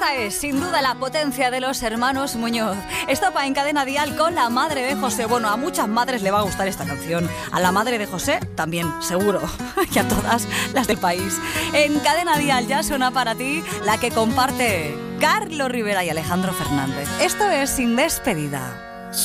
Esta es, sin duda, la potencia de los hermanos Muñoz. Estopa en Cadena Dial con La Madre de José. Bueno, a muchas madres le va a gustar esta canción. A la madre de José también, seguro. Y a todas las del país. En Cadena Dial ya suena para ti la que comparte Carlos Rivera y Alejandro Fernández. Esto es Sin Despedida.